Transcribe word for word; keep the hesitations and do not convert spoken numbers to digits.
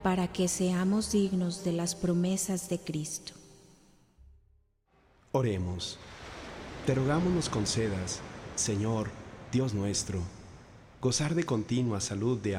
para que seamos dignos de las promesas de Cristo. Oremos. Te rogamos nos concedas, Señor, Dios nuestro, gozar de continua salud de